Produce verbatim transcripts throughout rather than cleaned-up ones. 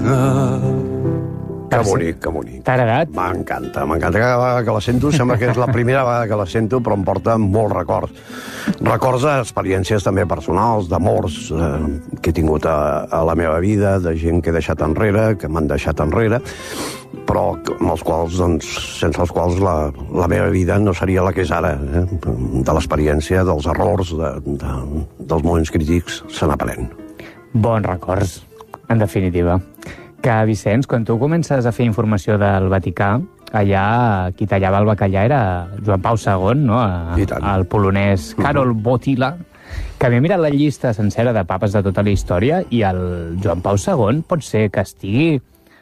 Que bonic, que bonic. T'ha agradat? M'encanta, m'encanta cada vegada que la sento. Sembla que és la primera vegada que la sento, però em porta molts records. Records d'experiències també personals, d'amors eh, que he tingut a, a la meva vida, de gent que he deixat enrere, que m'han deixat enrere, però amb els quals, doncs, sense els quals la, la meva vida no seria la que és ara. Eh? De l'experiència, dels errors, de, de, dels moments crítics, se n'aprèn. Bons records, en definitiva. Que, Vicenç, quan tu comences a fer informació del Vaticà, allà qui tallava el bacallà era Joan Pau segon, no? El polonès Karol Wojtyła, que havia mirat la llista sencera de papes de tota la història, i el Joan Pau segon pot ser que estigui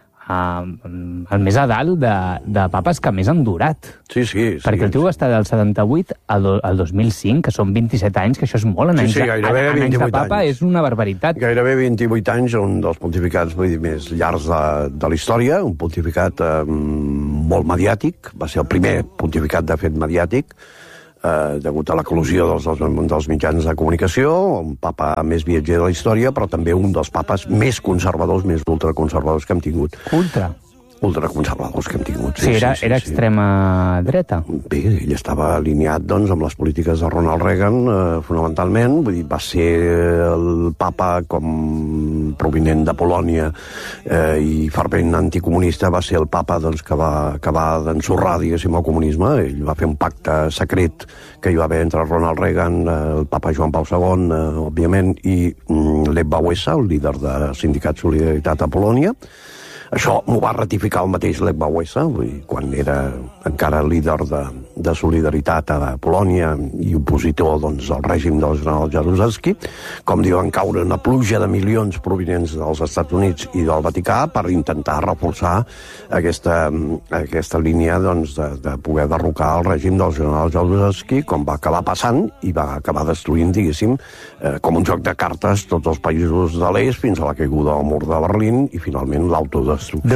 uh, el més a dalt de, de papes que més han durat. Sí, sí. sí Perquè el teu va estar del setanta-vuit al, do, al dos mil cinc, que són vint-i-set anys, que això és molt en anys, sí, sí, gairebé en, en anys de papa, anys. És una barbaritat. Gairebé vint-i-vuit anys, un dels pontificats vull dir, més llargs de, de la història, un pontificat eh, molt mediàtic, va ser el primer pontificat de fet mediàtic, eh, degut a l'eclosió dels, dels mitjans de comunicació, un papa més viatger de la història, però també un dels papes més conservadors, més ultraconservadors que hem tingut. Ultra? ultraconservadors que hem tingut. Sí, sí, era, sí, era sí, extrema sí. dreta. Bé, ell estava alineat doncs, amb les polítiques de Ronald Reagan, eh, fonamentalment. Vull dir, va ser el papa com provinent de Polònia eh, i fervent anticomunista, va ser el papa doncs, que va, que va ensorrar, diguéssim, el comunisme. Ell va fer un pacte secret que hi va haver entre Ronald Reagan, eh, el papa Joan Pau segon, eh, òbviament, i mm, Lech Wałęsa, el líder del sindicat Solidaritat a Polònia. Això m'ho va ratificar el mateix Lech Wałęsa, quan era encara líder de, de Solidaritat a Polònia i opositor doncs, al règim del general Jaruzelski. Com diuen, caure una pluja de milions provinents dels Estats Units i del Vaticà per intentar reforçar aquesta, aquesta línia doncs, de, de poder derrocar el règim del general Jaruzelski, com va acabar passant i va acabar destruint, diguéssim, eh, com un joc de cartes tots els països de l'est fins a la caiguda del mur de Berlín i finalment l'autodestrucció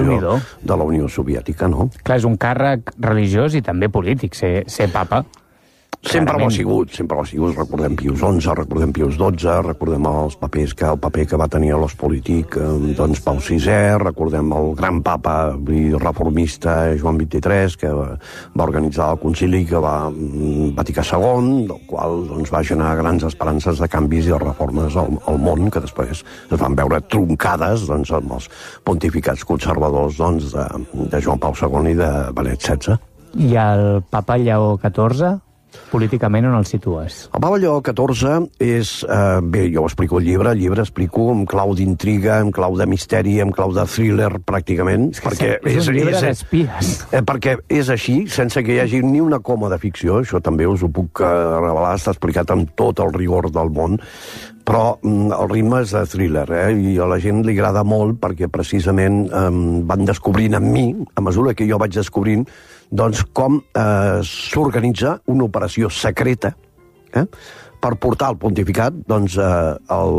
de la Unió Soviètica, no? Clar, és un càrrec religiós i també polític, ser, ser papa. Sempre ho ha sigut, sempre ho ha sigut. Recordem Pius onze, recordem Pius dotze, recordem els papers que, el paper que va tenir a l'Ospolitik, doncs Pau sisè, recordem el gran papa reformista Joan vint-i-tres, que va, va organitzar el concili que va Vaticà segon, del qual doncs, va generar grans esperances de canvis i de reformes al, al món, que després es van veure troncades doncs, amb els pontificats conservadors doncs, de, de Joan Pau segon i de Benet setze. I el papa Lleó catorze? Políticament on el situes? El papa Lleó catorze és... Eh, bé, jo ho explico al llibre, el llibre explico en clau d'intriga, en clau de misteri, en clau de thriller, pràcticament. És, perquè és, és un llibre d'espies. Eh, perquè és així, sense que hi hagi ni una coma de ficció, això també us ho puc eh, revelar, està explicat amb tot el rigor del món, però mm, el ritme és de thriller, eh? I a la gent li agrada molt perquè precisament eh, van descobrint en mi, a mesura que jo vaig descobrint, doncs com eh, s'organitza una operació secreta eh, per portar al pontificat doncs, eh,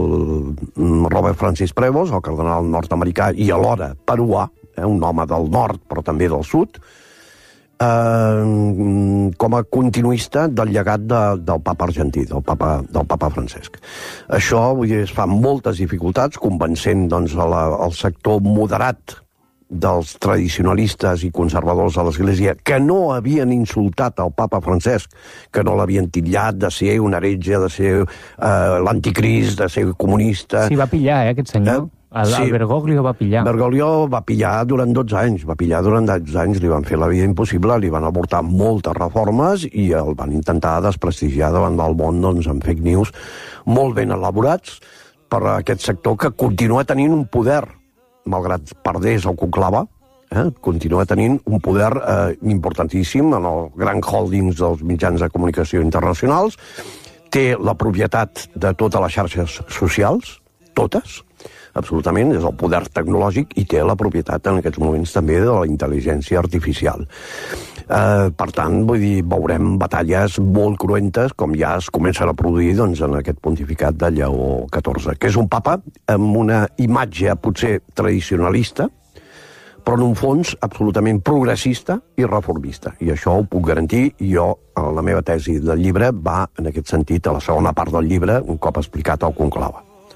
el Robert Francis Prevost, el cardenal nord-americà i alhora peruà, eh, un home del nord però també del sud, eh, com a continuista del llegat de, del papa argentí, del papa, del papa Francesc. Això vull dir, es fa moltes dificultats, convencent doncs, a la, al sector moderat dels tradicionalistes i conservadors de l'Església que no havien insultat al papa Francesc, que no l'havien titllat de ser un heretge, de ser eh, l'anticrist, de ser comunista. Sí, va pillar, eh, aquest senyor. Eh? El, sí. el Bergoglio va pillar. Bergoglio va pillar durant dotze anys. Va pillar durant dotze anys, li van fer la vida impossible, li van avortar moltes reformes i el van intentar desprestigiar davant del món doncs, amb fake news molt ben elaborats per aquest sector que continua tenint un poder, malgrat perdés el conclave, eh, continua tenint un poder eh, importantíssim en el gran holdings dels mitjans de comunicació internacionals, té la propietat de totes les xarxes socials, totes, absolutament, és el poder tecnològic i té la propietat en aquests moments també de la intel·ligència artificial. Eh, per tant, vull dir, veurem batalles molt cruentes com ja es comencen a produir doncs, en aquest pontificat de Lleó catorze, que és un papa amb una imatge potser tradicionalista, però en un fons absolutament progressista i reformista. I això ho puc garantir, i jo, la meva tesi del llibre va en aquest sentit, a la segona part del llibre, un cop explicat el conclave.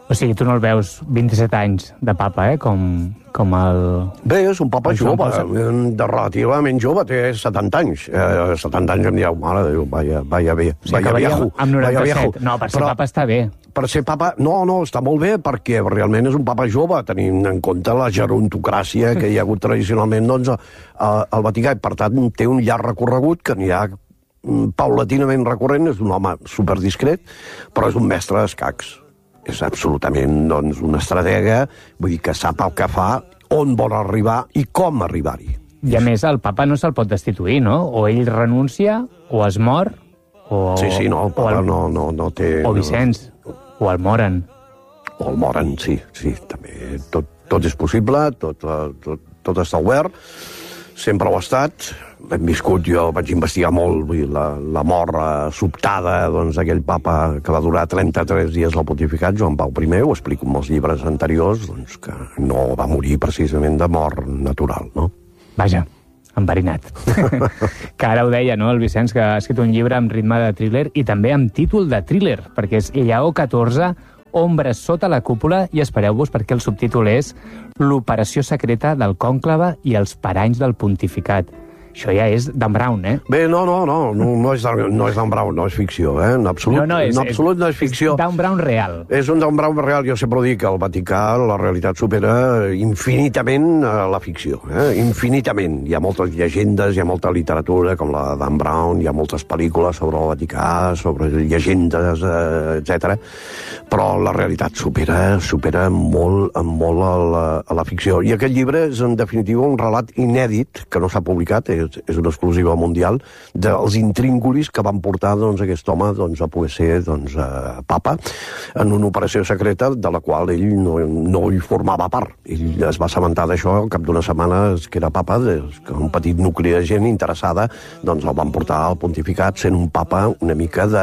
O sigui, tu no el veus vint-i-set anys de papa, eh? Com, com el... Bé, és un papa jove, de relativament jove, té setanta anys. Eh, setanta anys em dieu, mare de Déu, vaya, vaya bé. O sigui, vaya viejo. Amb noranta-set. No, per ser Però, papa està bé. Per ser papa... No, no, està molt bé, perquè realment és un papa jove, tenint en compte la gerontocràcia que hi ha hagut tradicionalment doncs, al Vaticà. I, per tant, té un llarg recorregut que anirà paulatinament recorrent. És un home superdiscret, però és un mestre d'escacs. És absolutament doncs, una estratega, vull dir que sap el que fa, on vol arribar i com arribar-hi. I a més, el papa no se'l pot destituir, no? O ell renuncia, o es mor, o... Sí, sí, no, el papa el... no, no, no té... O Vicenç, no... o el moren. O el moren, sí, sí, també. Tot, tot és possible, tot, tot, tot està obert, sempre ho ha estat. Hem viscut, jo vaig investigar molt, vull dir, la, la mort eh, sobtada doncs, d'aquell papa que va durar trenta-tres dies al pontificat, Joan Pau I, ho explico en molts llibres anteriors, doncs, que no va morir precisament de mort natural, no? Vaja, enverinat. Que ara ho deia, no?, el Vicenç, que ha escrit un llibre amb ritme de thriller i també amb títol de thriller, perquè és Lleó catorze, Ombres sota la cúpula, i espereu-vos perquè el subtítol és L'operació secreta del cònclave i els paranys del pontificat. Això ja és Dan Brown, eh? Bé, no, no, no, no, no és, no és Dan Brown, no és ficció, eh? En absolut no, no, és, en absolut no és ficció. És Dan Brown real. És un Dan Brown real, jo sempre ho dic, al Vaticà la realitat supera infinitament la ficció, eh? Infinitament. Hi ha moltes llegendes, hi ha molta literatura, com la de Dan Brown, hi ha moltes pel·lícules sobre el Vaticà, sobre llegendes, eh, etcètera. Però la realitat supera, supera molt, molt a la, a la ficció. I aquest llibre és, en definitiva, un relat inèdit, que no s'ha publicat, és, és una exclusiva mundial, dels intríngulis que van portar doncs, aquest home doncs, a poder ser doncs, eh, papa en una operació secreta de la qual ell no, no hi formava part. Ell es va assabentar d'això al cap d'una setmana que era papa, des, que un petit nucli de gent interessada doncs, el van portar al pontificat sent un papa una mica de,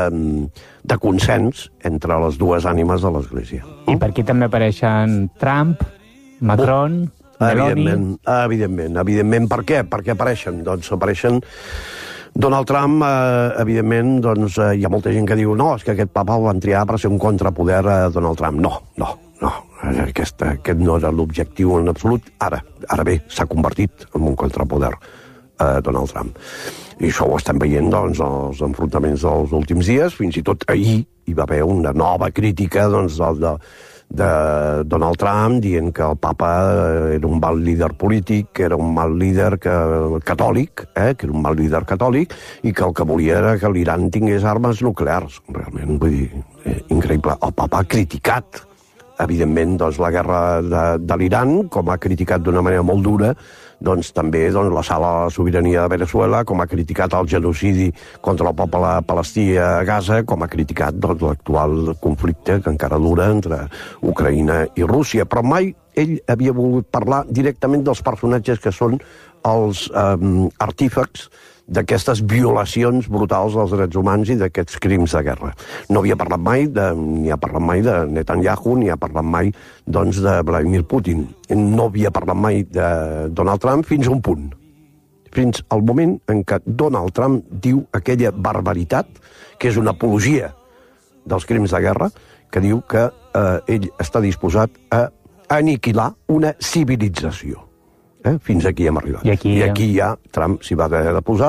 de consens entre les dues ànimes de l'Església. I per aquí també apareixen Trump, Macron... Evidentment, evidentment, evidentment. Per què? Per què apareixen? Doncs apareixen Donald Trump, eh, evidentment, doncs, eh, hi ha molta gent que diu no, és que aquest papa el van triar per ser un contrapoder a Donald Trump. No, no, no. Aquest, aquest no era l'objectiu en absolut. Ara, ara bé, s'ha convertit en un contrapoder a Donald Trump. I això ho estem veient, doncs, els enfrontaments dels últims dies. Fins i tot ahir hi va haver una nova crítica, doncs, del... De, de Donald Trump dient que el papa era un mal líder polític, que era un mal líder que, catòlic, eh, que era un mal líder catòlic i que el que volia era que l'Iran tingués armes nuclears. Realment, vull dir, eh, increïble. El papa ha criticat, evidentment, doncs, la guerra de, de l'Iran, com ha criticat d'una manera molt dura doncs, també doncs, la sala de la sobirania de Venezuela, com ha criticat el genocidi contra el poble palestí a Gaza, com ha criticat doncs, l'actual conflicte que encara dura entre Ucraïna i Rússia. Però mai ell havia volgut parlar directament dels personatges que són els eh, artífex d'aquestes violacions brutals dels drets humans i d'aquests crims de guerra. No havia parlat mai de, ni ha parlat mai de Netanyahu, ni ha parlat mai doncs, de Vladimir Putin. No havia parlat mai de Donald Trump fins a un punt. Fins al moment en què Donald Trump diu aquella barbaritat, que és una apologia dels crims de guerra, que diu que eh, ell està disposat a aniquilar una civilització. Eh? Fins aquí hem arribat. I aquí, I aquí ja Trump s'hi va haver de posar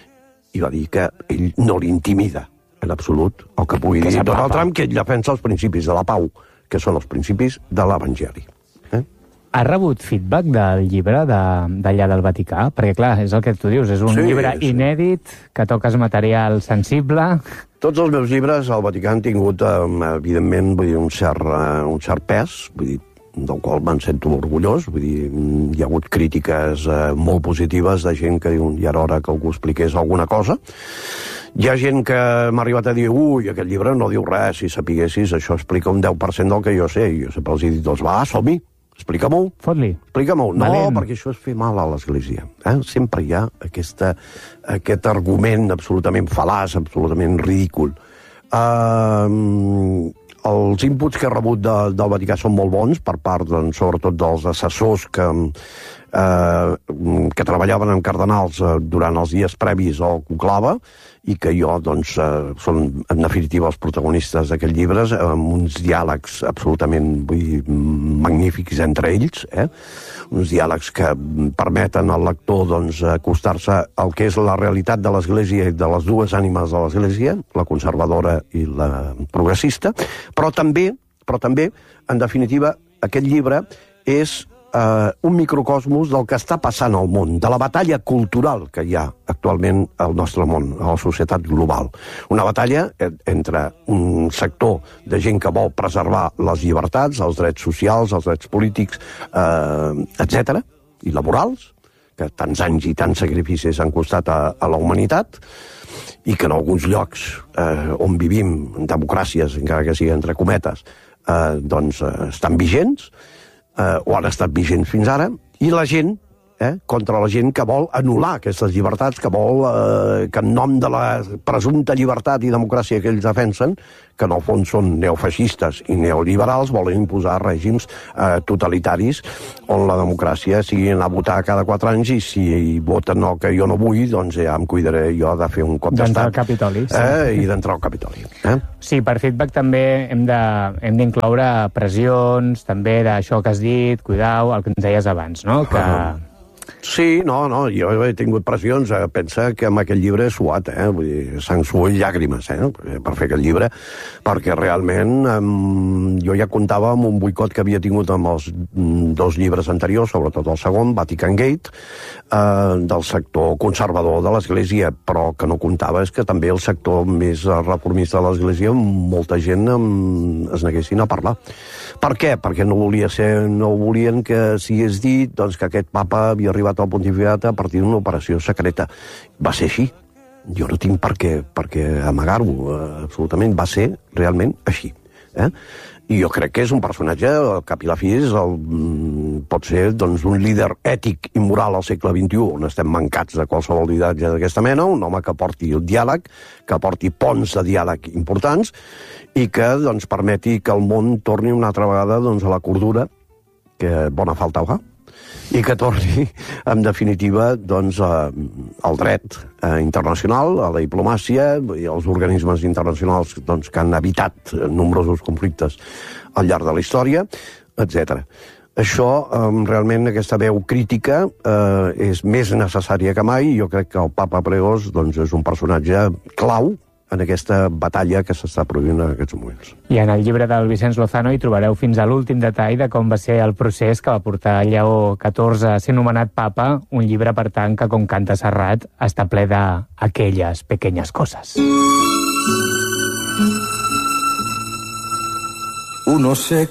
i va dir que ell no l'intimida en absolut el que pugui que dir Donald Trump, que ell defensa els principis de la pau, que són els principis de l'Evangeli. Eh? Ha rebut feedback del llibre d'allà del Vaticà? Perquè, clar, és el que tu dius, és un sí, llibre sí. inèdit, que toques material sensible... Tots els meus llibres al Vaticà han tingut, eh, evidentment, vull dir, un cert, eh, un cert pes, vull dir, del qual me'n sento orgullós. Vull dir, hi ha hagut crítiques eh, molt positives de gent que diu ja era hora que algú expliqués alguna cosa. Hi ha gent que m'ha arribat a dir ui, aquest llibre no diu res, si sapiguessis, això explica un deu per cent del que jo sé. I jo sempre els he dit, doncs va, som-hi, explica-m'ho. Fot-li. Explica-m'ho. No, Valent. Perquè això és fer mal a l'Església. Eh? Sempre hi ha aquesta, aquest argument absolutament fal·laç, absolutament ridícul. Uh, els inputs que he rebut de, del Vaticà són molt bons, per part, doncs, sobretot dels assessors que, eh, que treballaven amb cardenals eh, durant els dies previs al conclave, i que jo, doncs, eh, són, en definitiva, els protagonistes d'aquest llibre, amb uns diàlegs absolutament, vull dir, magnífics entre ells, eh? Uns diàlegs que permeten al lector, doncs, acostar-se al que és la realitat de l'Església i de les dues ànimes de l'Església, la conservadora i la progressista, però també, però també, en definitiva, aquest llibre és Uh, un microcosmos del que està passant al món, de la batalla cultural que hi ha actualment al nostre món, a la societat global. Una batalla entre un sector de gent que vol preservar les llibertats, els drets socials, els drets polítics, uh, etcètera, i laborals, que tants anys i tants sacrificis han costat a, a la humanitat, i que en alguns llocs eh, on vivim, democràcies, encara que sigui entre cometes, eh, doncs eh, estan vigents, Eh, o han estat vigents fins ara, i la gent, eh, contra la gent que vol anul·lar aquestes llibertats, que vol eh, que en nom de la presumpta llibertat i democràcia que ells defensen, que en el fons són neofeixistes i neoliberals, volen imposar règims eh, totalitaris on la democràcia sigui anar a votar cada quatre anys, i si voten el que jo no vull, doncs ja em cuidaré jo de fer un cop d'estat. D'entrar al Capitoli. Sí. Eh, I d'entrar al Capitoli. Eh? Sí, per feedback també hem d'incloure pressions, també d'això que has dit, cuidau, el que ens deies abans, no? Que... Uh-huh. Sí, no, no, jo he tingut pressions. Eh, pensa que amb aquest llibre he suat, eh? Vull dir, sang, suor i llàgrimes, eh? Per fer aquest llibre, perquè realment eh, jo ja comptava amb un boicot que havia tingut amb els dos llibres anteriors, sobretot el segon, Vatican Gate, eh, del sector conservador de l'Església, però que no comptava és que també el sector més reformista de l'Església, molta gent eh, es neguessin a parlar. Per què? Perquè no volia ser, no volien que sigués dit, doncs, que aquest papa havia arribat al pontificat a partir d'una operació secreta. Va ser així. Jo no tinc per què, per què amagar-ho, eh, absolutament. Va ser realment així. Eh? I jo crec que és un personatge, al cap i la fi, és el, pot ser doncs, un líder ètic i moral al segle vint-i-u, on estem mancats de qualsevol lideratge d'aquesta mena, un home que porti el diàleg, que porti ponts de diàleg importants, i que doncs, permeti que el món torni una altra vegada doncs, a la cordura, que bona falta va, i que torni, en definitiva, doncs, al dret eh, internacional, a la diplomàcia i als organismes internacionals doncs, que han evitat nombrosos conflictes al llarg de la història, etcètera. Això, eh, realment, aquesta veu crítica eh, és més necessària que mai, i jo crec que el papa Pregós doncs, és un personatge clau en aquesta batalla que s'està produint en aquests moments. I en el llibre del Vicenç Lozano hi trobareu fins a l'últim detall de com va ser el procés que va portar Lleó catorze a ser nomenat papa, un llibre, per tant, que, com canta Serrat, està ple d'aquelles pequeñas coses. Uno se